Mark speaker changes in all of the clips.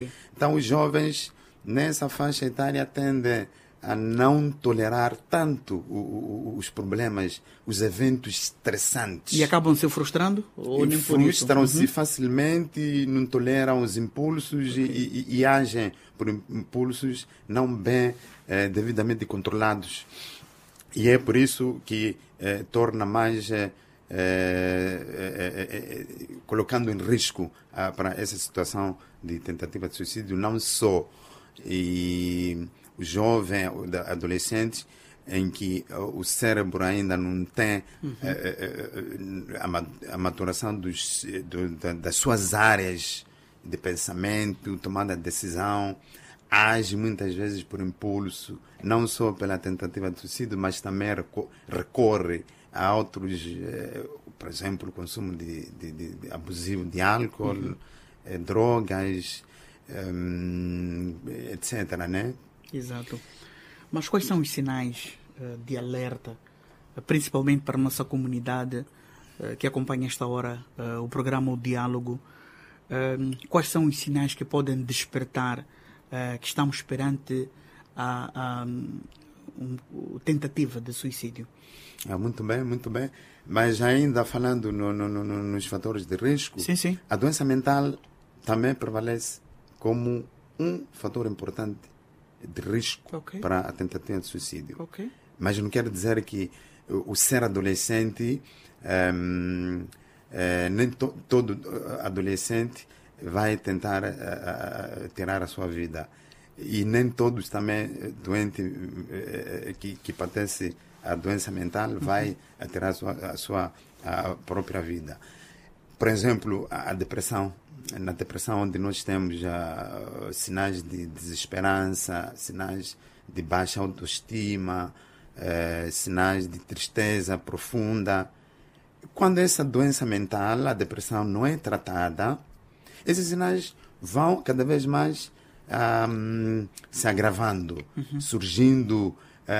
Speaker 1: Então, os jovens nessa faixa etária tendem a não tolerar tanto os problemas, os eventos estressantes.
Speaker 2: E acabam se frustrando? Ou nem por isso?
Speaker 1: Frustram-se facilmente, não toleram os impulsos e agem por impulsos não bem devidamente controlados. E é por isso que torna mais... colocando em risco para essa situação de tentativa de suicídio, não só o jovem, o adolescente, em que o cérebro ainda não tem a maturação das suas áreas de pensamento, tomada de decisão, age muitas vezes por impulso, não só pela tentativa de suicídio, mas também recorre a outros, por exemplo, o consumo de abusivo de álcool, drogas, etc., né?
Speaker 2: Exato. Mas quais são os sinais de alerta, principalmente para a nossa comunidade que acompanha esta hora o programa O Diálogo? Quais são os sinais que podem despertar que estamos perante a tentativa de suicídio?
Speaker 1: Muito bem, muito bem. Mas ainda falando nos fatores de risco,
Speaker 2: sim.
Speaker 1: A doença mental também prevalece como um fator importante de risco para a tentativa de suicídio. Mas não quero dizer que o ser adolescente, nem todo adolescente vai tentar tirar a sua vida. E nem todos também doentes que padecem a doença mental vai tirar a sua própria vida. Por exemplo, a depressão. Na depressão, onde nós temos sinais de desesperança, sinais de baixa autoestima, sinais de tristeza profunda. Quando essa doença mental, a depressão, não é tratada, esses sinais vão cada vez mais se agravando, surgindo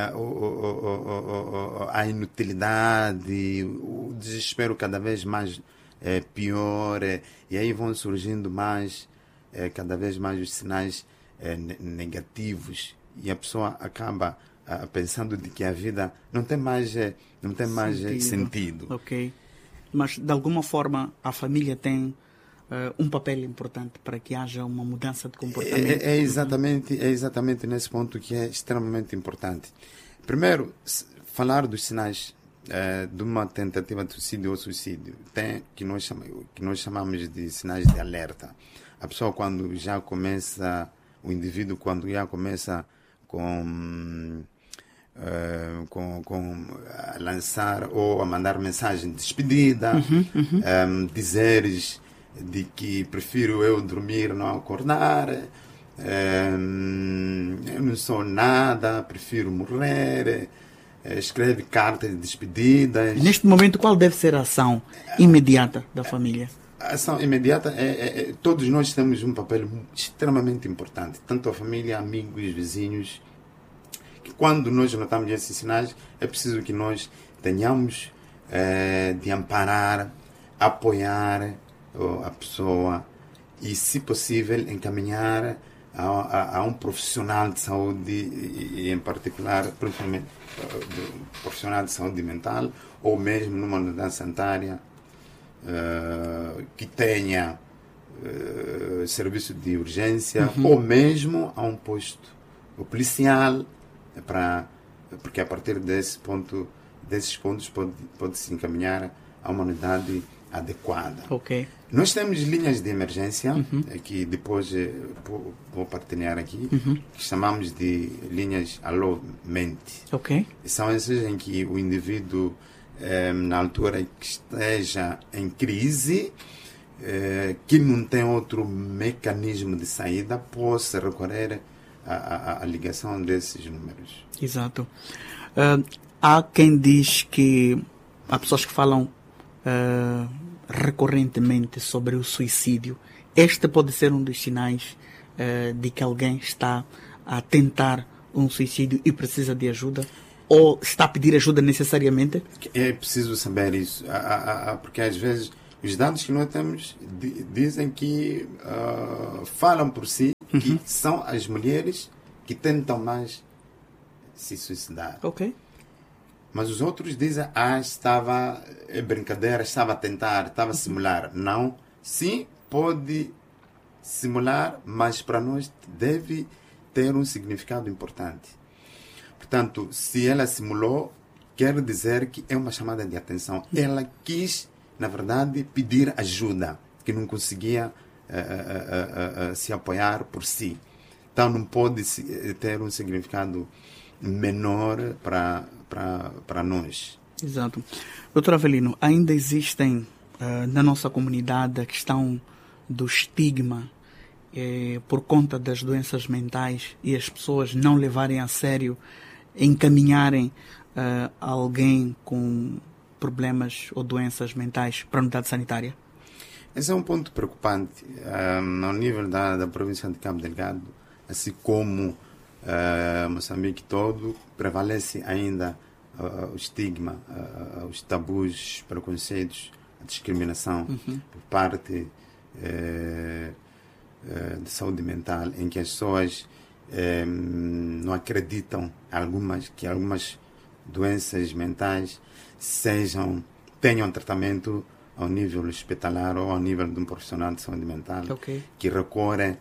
Speaker 1: a inutilidade, o desespero cada vez mais pior, e aí vão surgindo mais, cada vez mais os sinais negativos, e a pessoa acaba pensando de que a vida não tem mais sentido.
Speaker 2: Ok. Mas, de alguma forma, a família tem um papel importante para que haja uma mudança de comportamento.
Speaker 1: É exatamente nesse ponto que é extremamente importante. Primeiro, falar dos sinais de uma tentativa de suicídio ou suicídio, tem que nós chamamos de sinais de alerta. A pessoa, quando já começa, o indivíduo, quando já começa com a lançar ou a mandar mensagem de despedida, dizeres de que prefiro eu dormir, não acordar, eu não sou nada, prefiro morrer, escreve cartas de despedida.
Speaker 2: Neste momento, qual deve ser a ação imediata da família?
Speaker 1: A ação imediata todos nós temos um papel extremamente importante, tanto a família, amigos, vizinhos, que quando nós notamos esses sinais, é preciso que nós tenhamos de amparar, apoiar a pessoa e, se possível, encaminhar a um profissional de saúde, e em particular, principalmente profissional de saúde mental, ou mesmo numa unidade sanitária que tenha serviço de urgência, ou mesmo a um posto policial, porque a partir desses pontos pode-se encaminhar a uma unidade adequada.
Speaker 2: Ok.
Speaker 1: Nós temos linhas de emergência, que depois vou partilhar aqui, que chamamos de linhas Alô Mente.
Speaker 2: Ok.
Speaker 1: São essas em que o indivíduo, na altura que esteja em crise, que não tem outro mecanismo de saída, possa recorrer à ligação desses números.
Speaker 2: Exato. Há quem diz que há pessoas que falam recorrentemente sobre o suicídio. Este pode ser um dos sinais de que alguém está a tentar um suicídio e precisa de ajuda? Ou está a pedir ajuda necessariamente?
Speaker 1: É preciso saber isso, porque às vezes os dados que nós temos dizem que falam por si, que são as mulheres que tentam mais se suicidar.
Speaker 2: Ok.
Speaker 1: Mas os outros dizem, estava brincadeira, estava a tentar, estava a simular. Não, sim, pode simular, mas para nós deve ter um significado importante. Portanto, se ela simulou, quer dizer que é uma chamada de atenção. Ela quis, na verdade, pedir ajuda, que não conseguia se apoiar por si. Então, não pode ter um significado menor para nós.
Speaker 2: Exato. Doutor Avelino, ainda existem na nossa comunidade a questão do estigma por conta das doenças mentais e as pessoas não levarem a sério, encaminharem alguém com problemas ou doenças mentais para a unidade sanitária?
Speaker 1: Esse é um ponto preocupante. Ao nível da província de Cabo Delgado, assim como Moçambique todo, prevalece ainda o estigma, os tabus, os preconceitos, a discriminação por parte de saúde mental, em que as pessoas não acreditam que algumas doenças mentais tenham tratamento ao nível hospitalar ou ao nível de um profissional de saúde mental, que recorre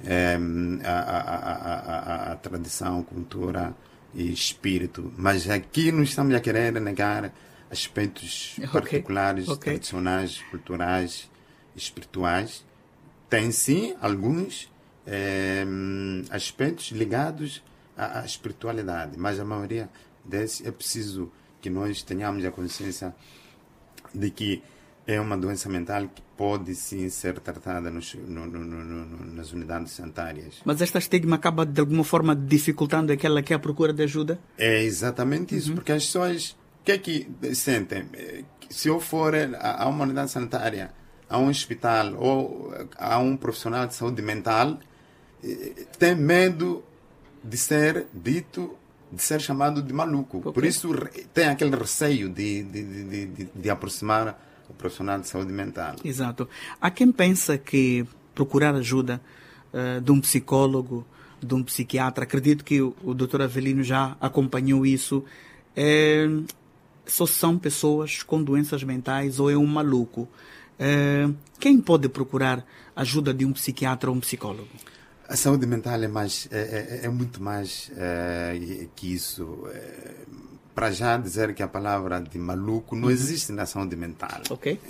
Speaker 1: à tradição, cultura e espírito. Mas aqui não estamos a querer negar aspectos particulares, tradicionais, culturais, espirituais. Tem sim alguns aspectos ligados à espiritualidade, mas a maioria desses é preciso que nós tenhamos a consciência de que é uma doença mental que pode sim ser tratada nas unidades sanitárias.
Speaker 2: Mas esta estigma acaba de alguma forma dificultando aquela que é a procura de ajuda?
Speaker 1: É exatamente isso, porque as pessoas, o que é que sentem? Se eu for a uma unidade sanitária, a um hospital ou a um profissional de saúde mental, tem medo de ser dito, de ser chamado de maluco. Por isso tem aquele receio de aproximar o profissional de saúde mental.
Speaker 2: Exato. Há quem pensa que procurar ajuda de um psicólogo, de um psiquiatra, acredito que o Dr. Avelino já acompanhou isso, só são pessoas com doenças mentais ou é um maluco. Quem pode procurar ajuda de um psiquiatra ou um psicólogo?
Speaker 1: A saúde mental é muito mais que isso. Para já dizer que a palavra de maluco não existe na saúde mental.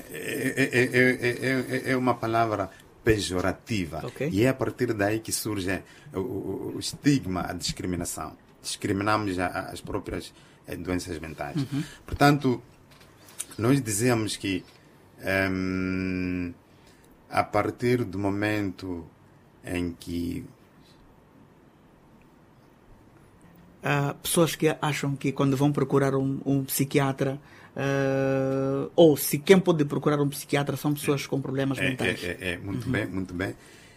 Speaker 1: É uma palavra pejorativa. E é a partir daí que surge o estigma, a discriminação. Discriminamos as próprias doenças mentais. Portanto, nós dizemos que a partir do momento em que
Speaker 2: pessoas que acham que quando vão procurar um psiquiatra, ou se quem pode procurar um psiquiatra são pessoas com problemas mentais.
Speaker 1: Muito bem.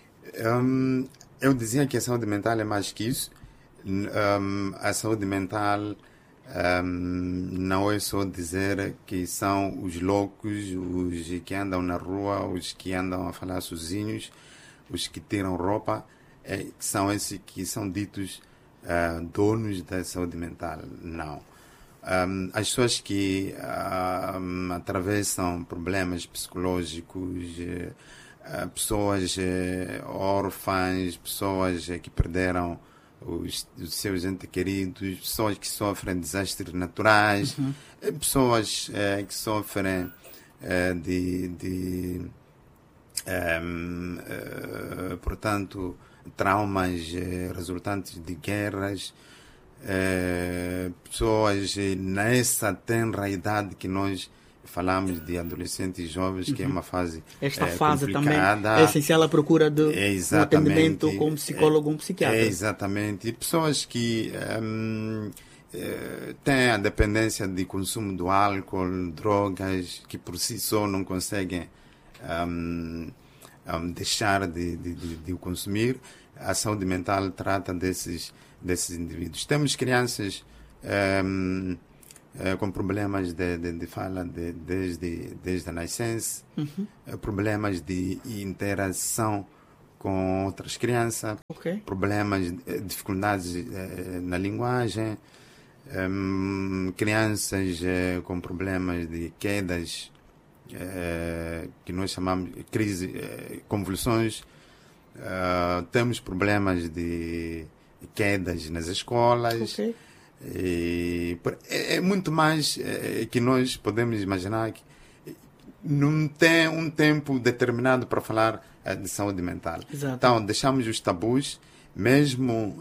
Speaker 1: Eu dizia que a saúde mental é mais que isso. A saúde mental não é só dizer que são os loucos, os que andam na rua, os que andam a falar sozinhos, os que tiram roupa, são esses que são ditos donos da saúde mental. Não. As pessoas que atravessam problemas psicológicos, pessoas órfãs, pessoas que perderam os seus entes queridos, pessoas que sofrem desastres naturais, pessoas que sofrem portanto, traumas resultantes de guerras, pessoas nessa tenra idade que nós falamos de adolescentes e jovens, que é uma fase
Speaker 2: esta fase
Speaker 1: complicada.
Speaker 2: Também é essencial a procura de um atendimento com um psicólogo ou um psiquiatra.
Speaker 1: Exatamente. E pessoas que têm a dependência de consumo do álcool, drogas, que por si só não conseguem deixar de o consumir. A saúde mental trata desses indivíduos. Temos crianças com problemas de fala desde a nascença, problemas de interação com outras crianças, problemas, dificuldades na linguagem, crianças com problemas de quedas, que nós chamamos de crise, convulsões, temos problemas de quedas nas escolas, é muito mais que nós podemos imaginar que não tem um tempo determinado para falar de saúde mental.
Speaker 2: Exato.
Speaker 1: Então, deixamos os tabus, mesmo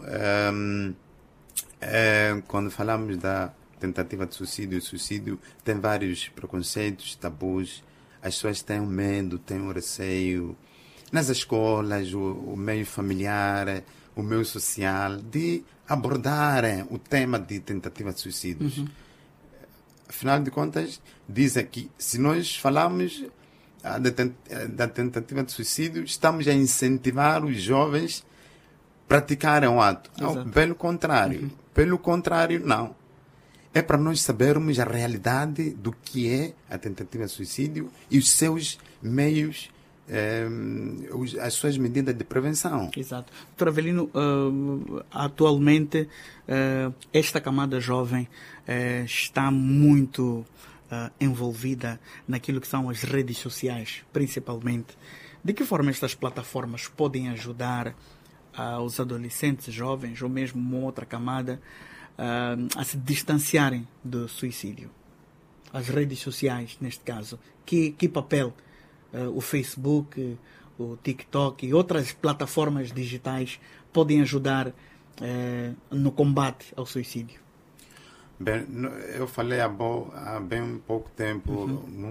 Speaker 1: quando falamos da tentativa de suicídio, o suicídio tem vários preconceitos, tabus, as pessoas têm um medo, têm um receio, nas escolas, o meio familiar, o meio social, de abordarem o tema de tentativa de suicídio. Afinal de contas, dizem que se nós falamos da tentativa de suicídio, estamos a incentivar os jovens a praticarem o ato. Não, pelo contrário, não. É para nós sabermos a realidade do que é a tentativa de suicídio e os seus meios, as suas medidas de prevenção.
Speaker 2: Exato. Doutor Avelino, atualmente esta camada jovem está muito envolvida naquilo que são as redes sociais, principalmente. De que forma estas plataformas podem ajudar os adolescentes, jovens, ou mesmo uma outra camada, a se distanciarem do suicídio? As redes sociais, neste caso, que papel o Facebook, o TikTok e outras plataformas digitais podem ajudar no combate ao suicídio?
Speaker 1: Bem, eu falei há bem pouco tempo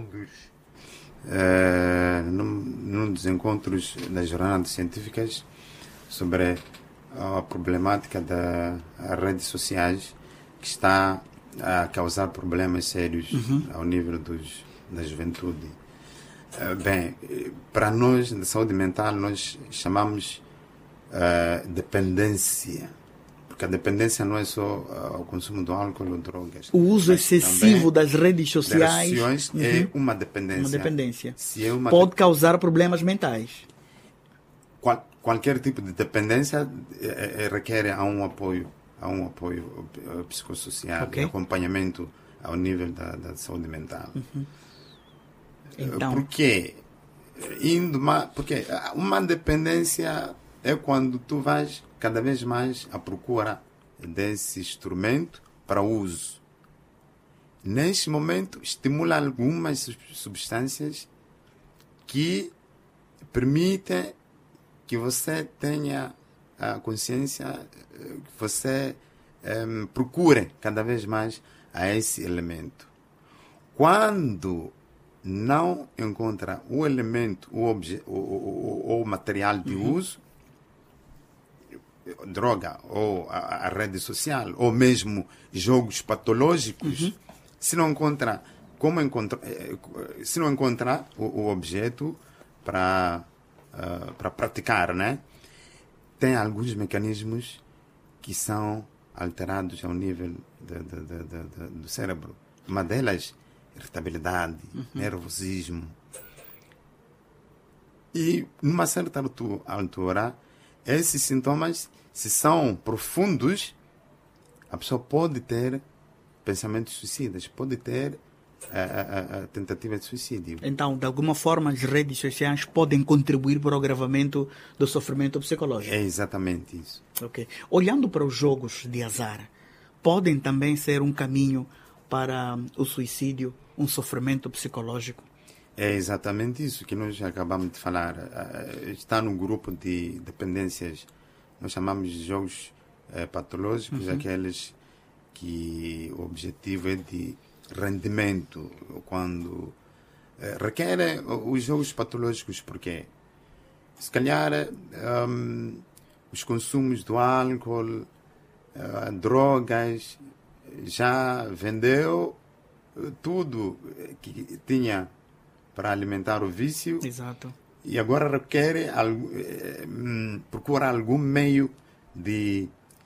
Speaker 1: num dos encontros das jornadas científicas sobre a problemática das redes sociais, que está a causar problemas sérios ao nível da juventude. Bem, para nós, na saúde mental, nós chamamos dependência. Porque a dependência não é só o consumo do álcool ou drogas.
Speaker 2: O uso excessivo das redes sociais
Speaker 1: é uma dependência.
Speaker 2: Uma dependência.
Speaker 1: Se
Speaker 2: pode causar problemas mentais.
Speaker 1: Qualquer tipo de dependência requer um apoio psicossocial, acompanhamento ao nível da saúde mental.
Speaker 2: Então,
Speaker 1: porque uma dependência é quando tu vais cada vez mais à procura desse instrumento para uso. Neste momento, estimula algumas substâncias que permitem que você tenha a consciência, que você procure cada vez mais a esse elemento. Quando não encontra o elemento, o material de uso, droga, ou a rede social, ou mesmo jogos patológicos, se não encontra o objeto para praticar, né? Tem alguns mecanismos que são alterados ao nível do cérebro. Uma delas, irritabilidade, nervosismo. E, numa certa altura, esses sintomas, se são profundos, a pessoa pode ter pensamentos suicidas, pode ter a tentativa de suicídio.
Speaker 2: Então, de alguma forma, as redes sociais podem contribuir para o agravamento do sofrimento psicológico.
Speaker 1: É exatamente isso.
Speaker 2: Ok. Olhando para os jogos de azar, podem também ser um caminho para o suicídio, um sofrimento psicológico?
Speaker 1: É exatamente isso que nós acabamos de falar. Está no grupo de dependências, nós chamamos de jogos patológicos, aqueles que o objetivo é de rendimento, quando requerem os jogos patológicos, porque se calhar os consumos do álcool, drogas, já vendeu tudo que tinha para alimentar o vício.
Speaker 2: Exato.
Speaker 1: E agora requer procura algum meio de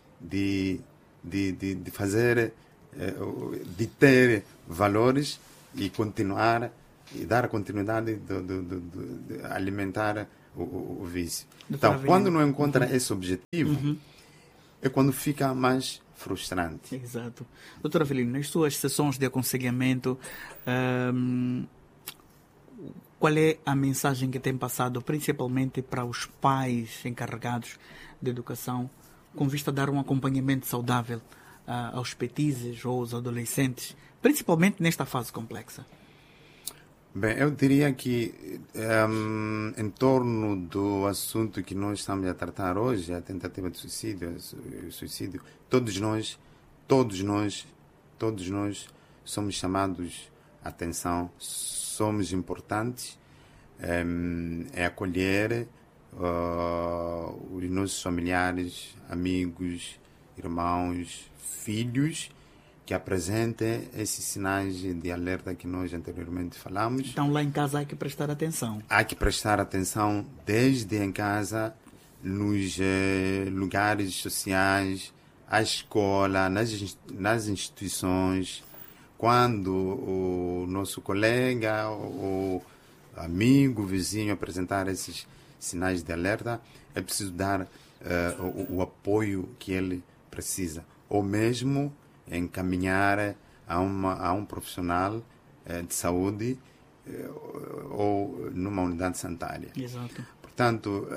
Speaker 1: fazer, de ter valores e continuar e dar continuidade de alimentar o vício.
Speaker 2: Doutora
Speaker 1: Então, quando
Speaker 2: Avelino.
Speaker 1: não encontra esse objetivo, é quando fica mais frustrante.
Speaker 2: Exato. Doutora Avelino, nas suas sessões de aconselhamento, qual é a mensagem que tem passado, principalmente para os pais encarregados de educação, com vista a dar um acompanhamento saudável aos petizes ou aos adolescentes, principalmente nesta fase complexa?
Speaker 1: Bem, eu diria que em torno do assunto que nós estamos a tratar hoje, a tentativa de suicídio, todos nós somos chamados a atenção, somos importantes, é acolher os nossos familiares, amigos, irmãos, filhos, que apresentem esses sinais de alerta que nós anteriormente falamos.
Speaker 2: Então, lá em casa há que prestar atenção.
Speaker 1: Há que prestar atenção desde em casa, nos lugares sociais, à escola, nas instituições. Quando o nosso colega, o amigo, vizinho apresentar esses sinais de alerta, é preciso dar o apoio que ele precisa. Ou mesmo encaminhar a um profissional de saúde ou numa unidade sanitária.
Speaker 2: Exato.
Speaker 1: Portanto,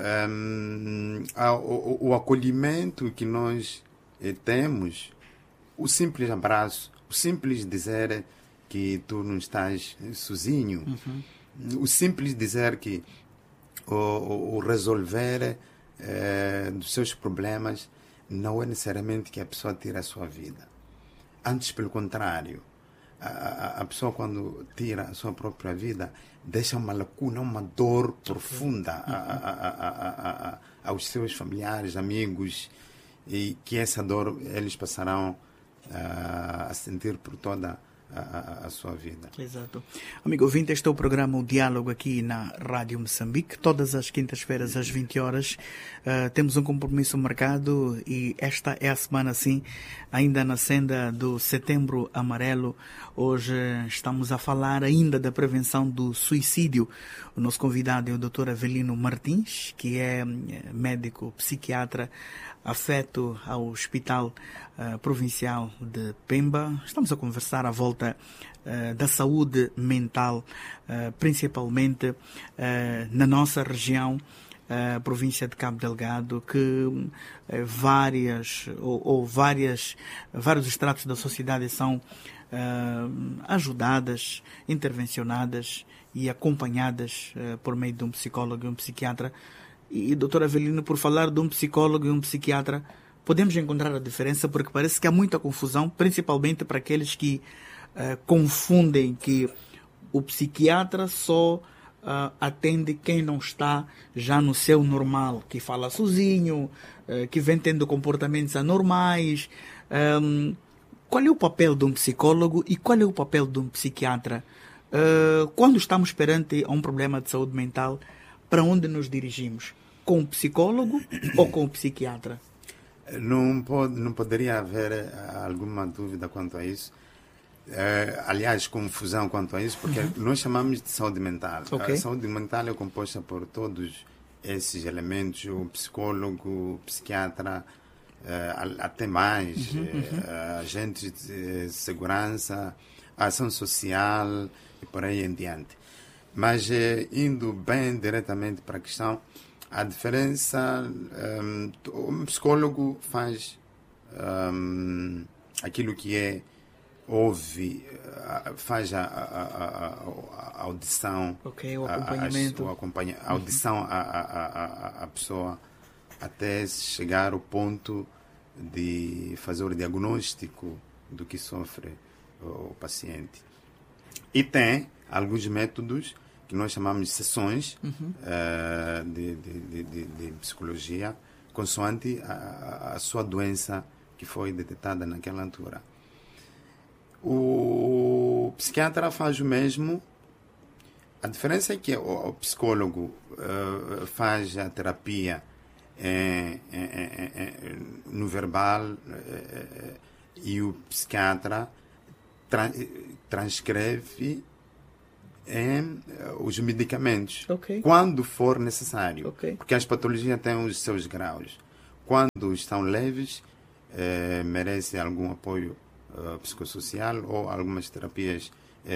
Speaker 1: o acolhimento que nós temos, o simples abraço, o simples dizer que tu não estás sozinho, o simples dizer que o resolver dos seus problemas não é necessariamente que a pessoa tire a sua vida. Antes, pelo contrário, a pessoa, quando tira a sua própria vida, deixa uma lacuna, uma dor profunda aos seus familiares, amigos, e que essa dor eles passarão a sentir por toda a sua vida.
Speaker 2: Exato. Amigo ouvinte, este é o programa O Diálogo aqui na Rádio Moçambique, todas as quintas-feiras às 20 horas. Temos um compromisso marcado e esta é a semana, sim, ainda na senda do Setembro Amarelo. Hoje estamos a falar ainda da prevenção do suicídio. O nosso convidado é o Dr. Avelino Martins, que é médico psiquiatra afeto ao Hospital Provincial de Pemba. Estamos a conversar à volta da saúde mental, principalmente na nossa região, província de Cabo Delgado, que vários estratos da sociedade são ajudadas, intervencionadas e acompanhadas por meio de um psicólogo e um psiquiatra. E, doutor Avelino, por falar de um psicólogo e um psiquiatra, podemos encontrar a diferença, porque parece que há muita confusão, principalmente para aqueles que confundem que o psiquiatra só atende quem não está já no seu normal, que fala sozinho, que vem tendo comportamentos anormais. Qual é o papel de um psicólogo e qual é o papel de um psiquiatra? Quando estamos perante um problema de saúde mental, para onde nos dirigimos? Com o psicólogo ou com o psiquiatra?
Speaker 1: Não poderia haver alguma dúvida quanto a isso. Aliás, confusão quanto a isso, porque nós chamamos de saúde mental.
Speaker 2: Okay.
Speaker 1: A saúde mental é composta por todos esses elementos: o psicólogo, o psiquiatra, até mais, agentes de segurança, a ação social e por aí em diante. Mas indo bem diretamente para a questão, a diferença, um psicólogo faz aquilo que ouve, faz a audição,
Speaker 2: o acompanhamento.
Speaker 1: A audição à pessoa até chegar ao ponto de fazer o diagnóstico do que sofre o paciente. E tem alguns métodos que nós chamamos de sessões de psicologia, consoante a sua doença que foi detectada naquela altura. O psiquiatra faz o mesmo. A diferença é que o psicólogo faz a terapia no verbal e o psiquiatra transcreve em os medicamentos,
Speaker 2: Ok.
Speaker 1: quando for necessário.
Speaker 2: Ok.
Speaker 1: Porque as patologias têm os seus graus. Quando estão leves, merece algum apoio psicossocial ou algumas terapias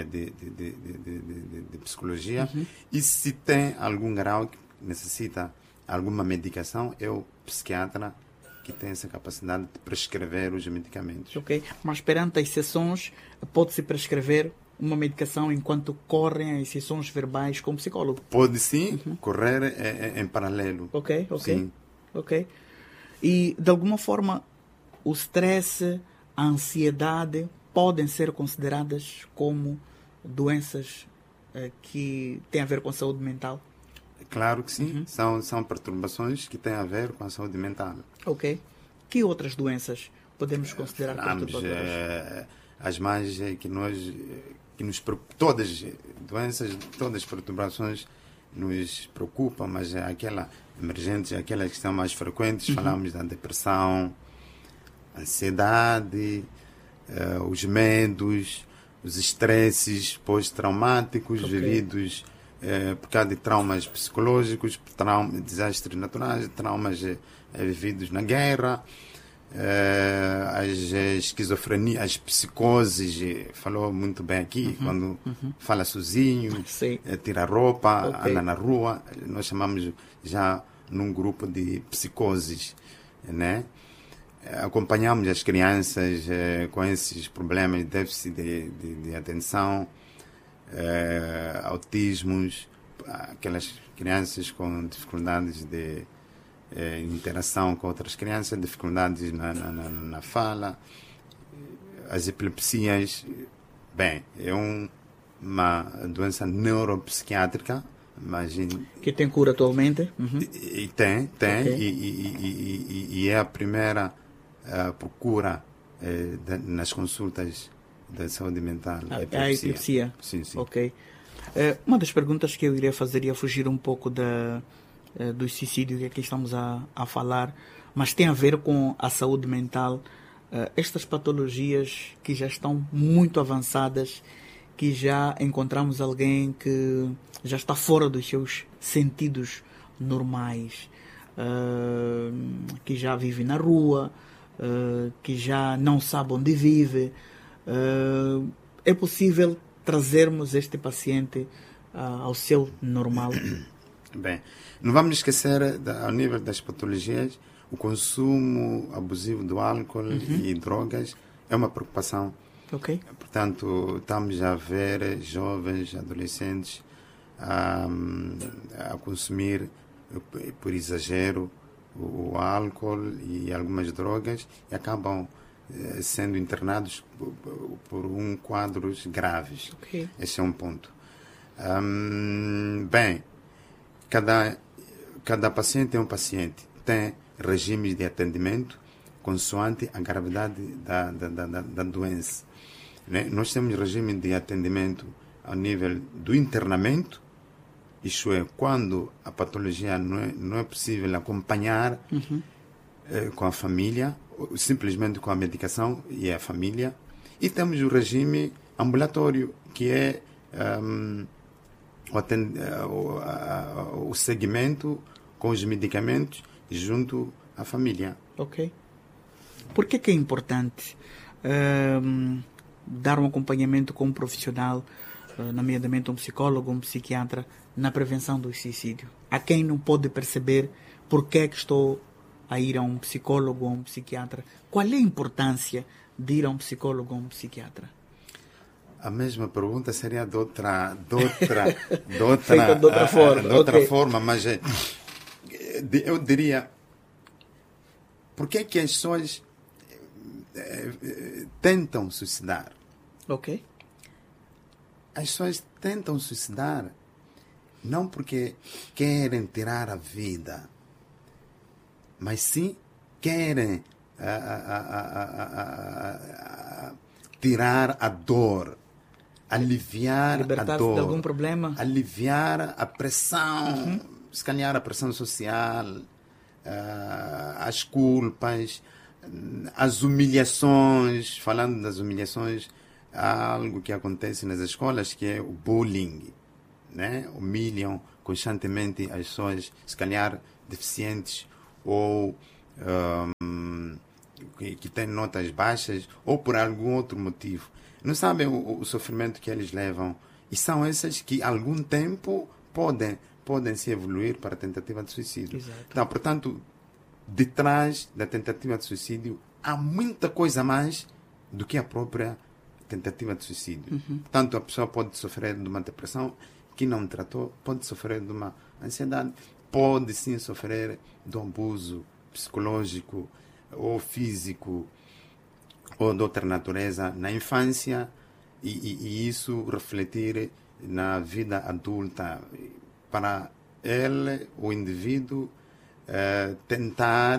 Speaker 1: de psicologia. E se tem algum grau que necessita alguma medicação, é o psiquiatra que tem essa capacidade de prescrever os medicamentos.
Speaker 2: Ok. Mas perante as sessões, pode-se prescrever uma medicação enquanto correm as sessões verbais com o psicólogo?
Speaker 1: Pode sim correr em paralelo.
Speaker 2: Ok, ok.
Speaker 1: Sim.
Speaker 2: Ok. E, de alguma forma, o stress, a ansiedade podem ser consideradas como doenças que têm a ver com a saúde mental?
Speaker 1: Claro que sim. São perturbações que têm a ver com a saúde mental.
Speaker 2: Ok. Que outras doenças podemos considerar
Speaker 1: Falamos,
Speaker 2: perturbadoras?
Speaker 1: as mais todas doenças, todas as perturbações nos preocupam, mas aquela emergentes, aquelas que são mais frequentes, falamos da depressão, ansiedade, os medos, os estresses pós-traumáticos vividos por causa de traumas psicológicos, desastres naturais, traumas vividos na guerra, as esquizofrenia, as psicoses, falou muito bem aqui, quando fala sozinho, tira a roupa, anda na rua, nós chamamos já num grupo de psicoses, né? Acompanhamos as crianças com esses problemas de déficit de atenção, autismos, aquelas crianças com dificuldades de interação com outras crianças, dificuldades na fala, as epilepsias. Bem, é uma doença neuropsiquiátrica, imagine.
Speaker 2: Que tem cura atualmente?
Speaker 1: E tem,
Speaker 2: Ok.
Speaker 1: e é a primeira procura nas consultas da saúde mental.
Speaker 2: A epilepsia.
Speaker 1: Sim, sim.
Speaker 2: Ok. Uma das perguntas que eu iria fazer ia fugir um pouco do suicídio que aqui estamos a falar, mas tem a ver com a saúde mental. Estas patologias que já estão muito avançadas, que já encontramos alguém que já está fora dos seus sentidos normais, que já vive na rua, que já não sabe onde vive. É possível trazermos este paciente ao seu normal?
Speaker 1: Bem, não vamos esquecer, ao nível das patologias, o consumo abusivo do álcool e drogas é uma preocupação.
Speaker 2: Ok.
Speaker 1: Portanto, estamos a ver jovens, adolescentes a consumir por exagero o álcool e algumas drogas e acabam sendo internados por quadros graves.
Speaker 2: Ok.
Speaker 1: Esse é um ponto. Bem, cada paciente é um paciente. Tem regimes de atendimento consoante a gravidade da doença. Né? Nós temos regime de atendimento ao nível do internamento, isto é, quando a patologia não é possível acompanhar com a família, simplesmente com a medicação e a família. E temos o regime ambulatório, que é o segmento com os medicamentos junto à família.
Speaker 2: Ok. Por que é importante dar um acompanhamento com um profissional, nomeadamente um psicólogo, um psiquiatra, na prevenção do suicídio? Há quem não pode perceber por que é que estou a ir a um psicólogo ou um psiquiatra. Qual é a importância de ir a um psicólogo ou um psiquiatra?
Speaker 1: A mesma pergunta seria de outra
Speaker 2: Feita de outra forma.
Speaker 1: De outra
Speaker 2: Okay.
Speaker 1: forma, mas eu diria, por que é que as pessoas tentam suicidar?
Speaker 2: Ok.
Speaker 1: As pessoas tentam suicidar não porque querem tirar a vida, mas sim querem tirar a dor, aliviar a
Speaker 2: Libertar-se
Speaker 1: dor,
Speaker 2: de algum problema.
Speaker 1: aliviar a pressão, se calhar a pressão social, as culpas, as humilhações. Falando das humilhações, há algo que acontece nas escolas que é o bullying. né? Humilham constantemente as pessoas, se calhar deficientes ou que têm notas baixas ou por algum outro motivo. Não sabem o sofrimento que eles levam. E são essas que, algum tempo, podem se evoluir para a tentativa de suicídio.
Speaker 2: Exato.
Speaker 1: Então, portanto, detrás da tentativa de suicídio há muita coisa mais do que a própria tentativa de suicídio. Portanto, a pessoa pode sofrer de uma depressão que não tratou, pode sofrer de uma ansiedade, pode sim sofrer de um abuso psicológico ou físico ou de outra natureza na infância e isso refletir na vida adulta para ele, o indivíduo, tentar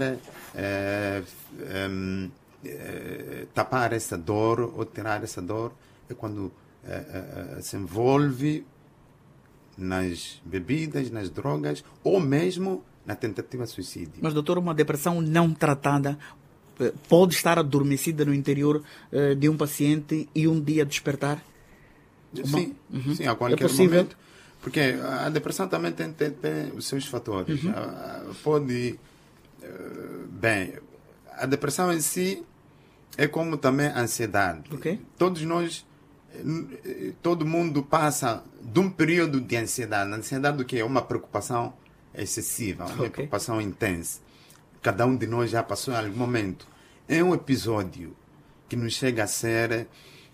Speaker 1: tapar essa dor ou tirar essa dor é quando se envolve nas bebidas, nas drogas ou mesmo na tentativa de suicídio.
Speaker 2: Mas, doutor, uma depressão não tratada pode estar adormecida no interior de um paciente e um dia despertar?
Speaker 1: Sim, sim, a qualquer momento. Porque a depressão também tem os seus fatores. Pode... Bem, a depressão em si é como também a ansiedade.
Speaker 2: Okay.
Speaker 1: Todos nós, todo mundo passa de um período de ansiedade. A ansiedade do que é uma preocupação excessiva, uma preocupação intensa. Cada um de nós já passou em algum momento. É um episódio que nos chega a ser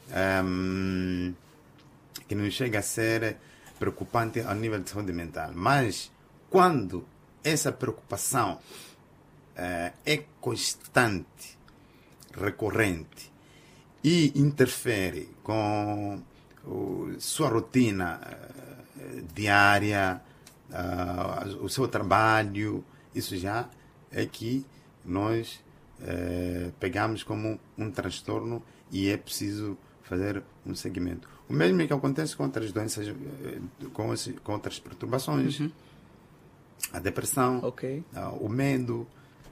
Speaker 1: preocupante ao nível de saúde mental. Mas quando essa preocupação é constante, recorrente e interfere com sua rotina diária, o seu trabalho, isso já é que nós pegamos como um transtorno e é preciso fazer um segmento. O mesmo é que acontece com outras doenças, com outras perturbações, a depressão, o medo,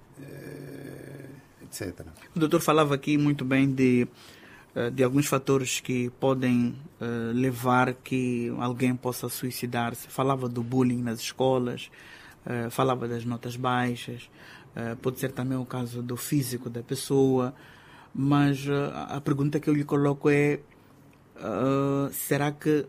Speaker 1: etc.
Speaker 2: O doutor falava aqui muito bem de alguns fatores que podem levar que alguém possa suicidar-se. Falava do bullying nas escolas, falava das notas baixas, pode ser também o caso do físico da pessoa, mas a pergunta que eu lhe coloco é será que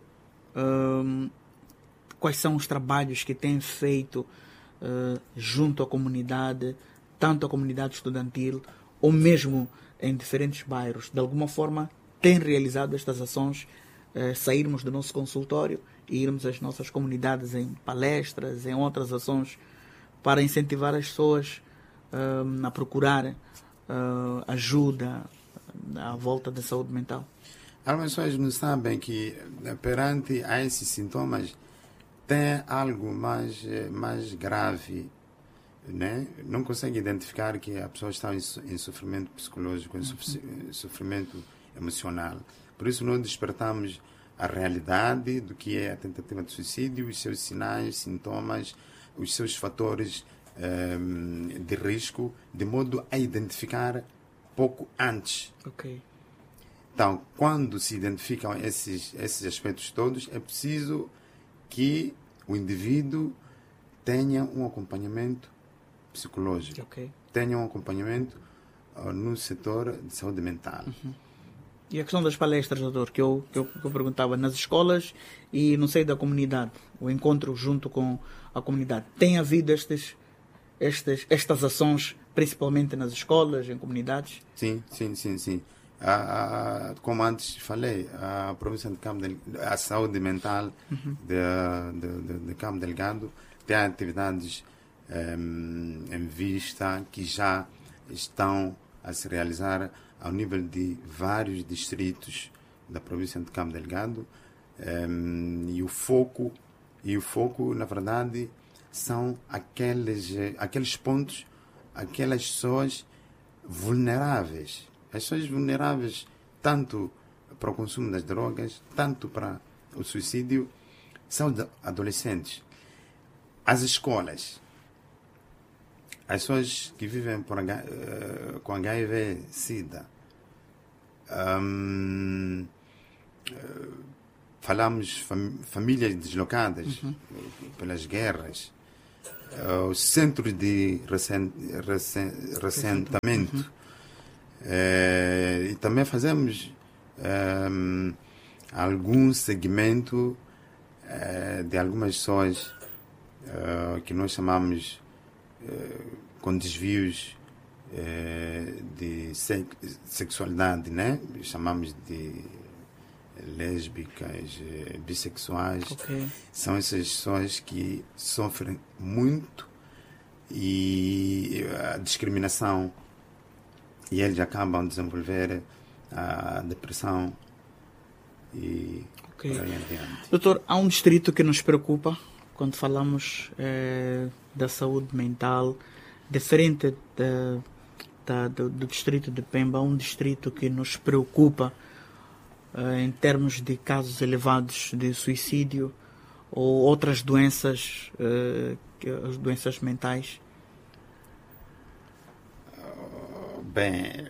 Speaker 2: quais são os trabalhos que tem feito junto à comunidade, tanto a comunidade estudantil ou mesmo em diferentes bairros, de alguma forma tem realizado estas ações, sairmos do nosso consultório e irmos às nossas comunidades em palestras, em outras ações, para incentivar as pessoas a procurar ajuda à volta da saúde mental?
Speaker 1: Algumas pessoas não sabem que perante a esses sintomas tem algo mais grave, né? Não consegue identificar que a pessoa está em sofrimento psicológico, em sofrimento emocional. Por isso nós despertamos a realidade do que é a tentativa de suicídio, os seus sinais, sintomas, os seus fatores de risco, de modo a identificar pouco antes. Então, quando se identificam esses aspectos todos, é preciso que o indivíduo tenha um acompanhamento psicológico, tenha um acompanhamento no setor de saúde mental.
Speaker 2: E a questão das palestras, doutor, que eu perguntava, nas escolas e no seio da comunidade, o encontro junto com a comunidade, tem havido estas ações, principalmente nas escolas, em comunidades?
Speaker 1: Sim. Como antes falei, a província de Cabo Delgado, a saúde mental de Cabo Delgado tem atividades em vista que já estão a se realizar ao nível de vários distritos da província de Cabo Delgado, e o foco, na verdade, são aqueles pontos, aquelas pessoas vulneráveis. As pessoas vulneráveis tanto para o consumo das drogas, tanto para o suicídio, são adolescentes. As escolas, as pessoas que vivem com HIV-Sida, falamos famílias deslocadas pelas guerras, os centros de ressentamento. E também fazemos algum segmento de algumas pessoas que nós chamamos com desvios de sexualidade, né? Chamamos de lésbicas, bissexuais.
Speaker 2: Ok.
Speaker 1: São essas pessoas que sofrem muito e a discriminação, e eles acabam de desenvolver a depressão e
Speaker 2: Ok.
Speaker 1: por aí adiante.
Speaker 2: Doutor, há um distrito que nos preocupa quando falamos da saúde mental, diferente do distrito de Pemba, um distrito que nos preocupa em termos de casos elevados de suicídio ou outras doenças, as doenças mentais.
Speaker 1: Bem,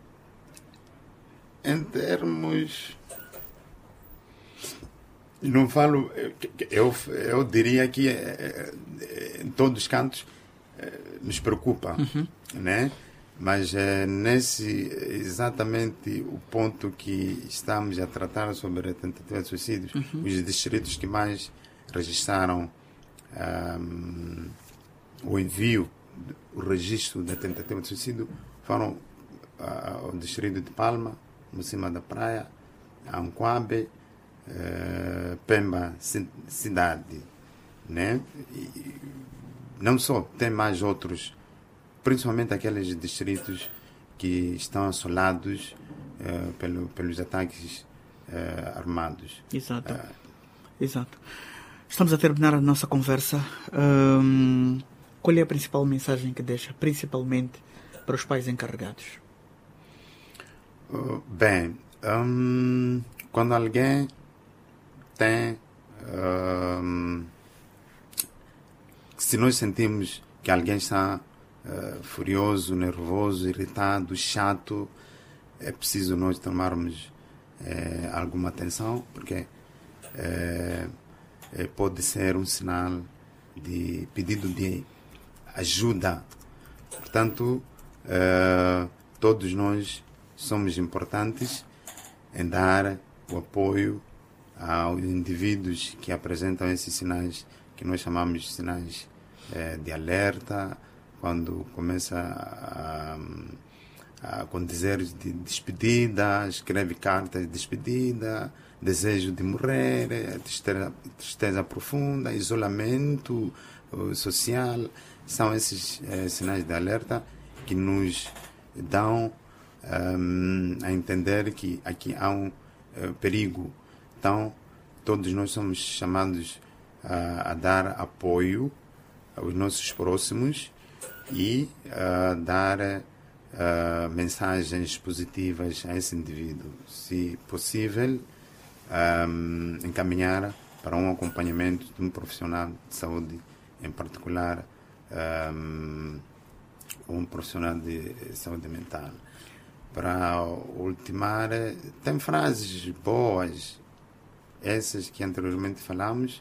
Speaker 1: em termos... Não falo... Eu diria que em todos os cantos nos preocupa, né? Mas nesse exatamente o ponto que estamos a tratar sobre a tentativa de suicídio, os distritos que mais registraram o envio, o registro da tentativa de suicídio foram o distrito de Palma, Mocima da Praia, Anquabe, Pemba cidade, né? E não só, tem mais outros, principalmente aqueles distritos que estão assolados pelos ataques armados.
Speaker 2: Exato. Exato. Estamos a terminar a nossa conversa. Qual é a principal mensagem que deixa, principalmente para os pais encarregados?
Speaker 1: Bem, quando alguém tem... se nós sentimos que alguém está furioso, nervoso, irritado, chato, é preciso nós tomarmos alguma atenção, porque pode ser um sinal de pedido de ajuda. Portanto, todos nós somos importantes em dar o apoio aos indivíduos que apresentam esses sinais que nós chamamos de sinais de alerta, quando começa com dizeres de despedida, escreve cartas de despedida, desejo de morrer, tristeza profunda, isolamento social. São esses sinais de alerta que nos dão a entender que aqui há um perigo. Então, todos nós somos chamados a dar apoio aos nossos próximos e dar mensagens positivas a esse indivíduo. Se possível, encaminhar para um acompanhamento de um profissional de saúde, em particular um profissional de saúde mental. Para ultimar, tem frases boas, essas que anteriormente falamos.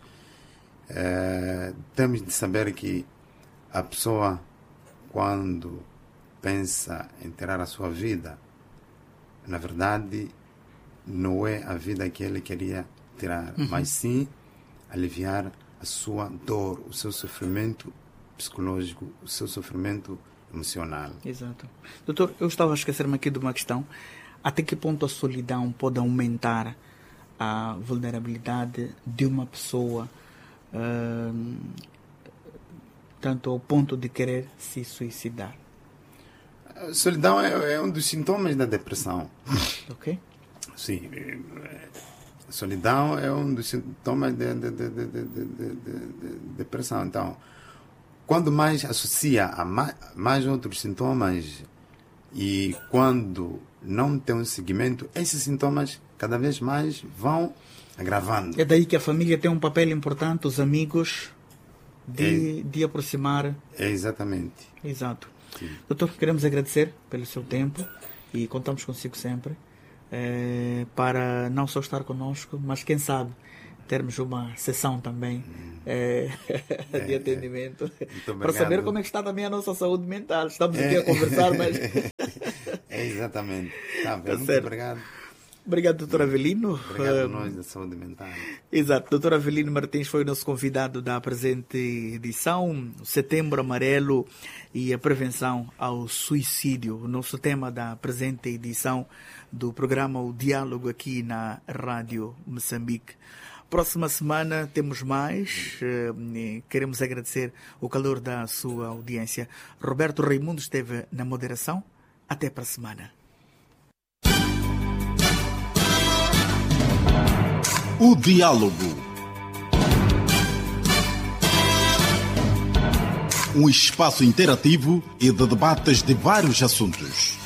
Speaker 1: Temos de saber que a pessoa, quando pensa em tirar a sua vida, na verdade não é a vida que ele queria tirar, mas sim aliviar a sua dor, o seu sofrimento psicológico, o seu sofrimento emocional.
Speaker 2: Exato. Doutor, eu estava a esquecer-me aqui de uma questão. Até que ponto a solidão pode aumentar a vulnerabilidade de uma pessoa, tanto ao ponto de querer se suicidar?
Speaker 1: A solidão é um dos sintomas da depressão.
Speaker 2: Ok?
Speaker 1: Sim. A solidão é um dos sintomas da depressão. Então, quando mais associa a mais outros sintomas e quando não tem um seguimento, esses sintomas cada vez mais vão agravando.
Speaker 2: É daí que a família tem um papel importante, os amigos, de aproximar.
Speaker 1: É exatamente.
Speaker 2: Exato.
Speaker 1: Sim.
Speaker 2: Doutor, queremos agradecer pelo seu tempo e contamos consigo sempre. para não só estar conosco, mas quem sabe termos uma sessão também de atendimento para saber como é que está também a nossa saúde mental. Estamos aqui a conversar, mas...
Speaker 1: Exatamente. Tá, muito
Speaker 2: certo.
Speaker 1: obrigado.
Speaker 2: Obrigado, doutor Avelino.
Speaker 1: Obrigado a nós da saúde mental.
Speaker 2: Exato. Doutor Avelino Martins foi o nosso convidado da presente edição, Setembro Amarelo e a prevenção ao suicídio. O nosso tema da presente edição do programa O Diálogo aqui na Rádio Moçambique. Próxima semana temos mais. Queremos agradecer o calor da sua audiência. Roberto Raimundo esteve na moderação. Até para a semana.
Speaker 3: O Diálogo. Um espaço interativo e de debates de vários assuntos.